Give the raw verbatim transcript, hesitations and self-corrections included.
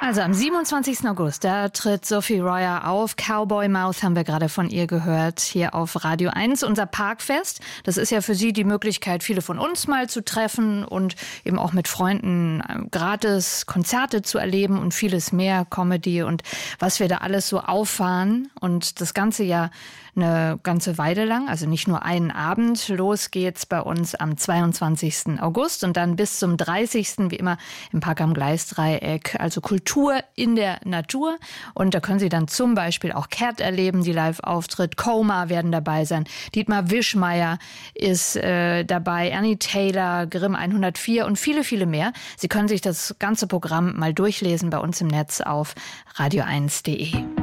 Also am siebenundzwanzigsten August, da tritt Sophie Royer auf. Cowboy Mouth haben wir gerade von ihr gehört, hier auf Radio eins. Unser Parkfest, das ist ja für Sie die Möglichkeit, viele von uns mal zu treffen und eben auch mit Freunden gratis Konzerte zu erleben und vieles mehr, Comedy und was wir da alles so auffahren. Und das Ganze ja eine ganze Weile lang, also nicht nur einen Abend. Los geht's bei uns am zweiundzwanzigsten August und dann bis zum dreißigsten wie immer im Park am Gleisdreieck, also Kultur in der Natur. Und da können Sie dann zum Beispiel auch Cat erleben, die live auftritt. Coma werden dabei sein. Dietmar Wischmeier ist äh, dabei, Ernie Taylor, Grimm hundertvier und viele, viele mehr. Sie können sich das ganze Programm mal durchlesen bei uns im Netz auf radio eins punkt de.